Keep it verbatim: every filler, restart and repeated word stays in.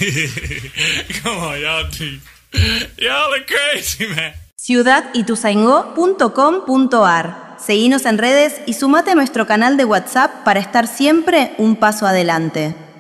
Come on, y'all, y'all are crazy, man. ciudad ituzaingó punto com punto ar. Seguinos en redes y sumate a nuestro canal de WhatsApp para estar siempre un paso adelante.